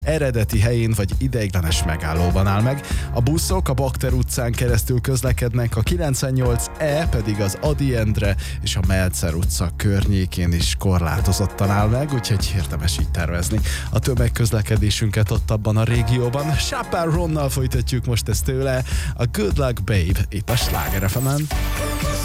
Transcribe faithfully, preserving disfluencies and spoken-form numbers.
eredeti helyén vagy ideiglenes megállóban áll meg. A buszok a Bakter utcán keresztül közlekednek, a kilencvennyolc E pedig az Ady Endre és a Meltzer utca környékén is korlátozottan áll meg, úgyhogy érdemes így tervezni a tömegközlekedésünket ott abban a régióban. Chappell Ronnal folytatjuk most ezt tőle, a Good Luck Babe itt a Sláger ef emen.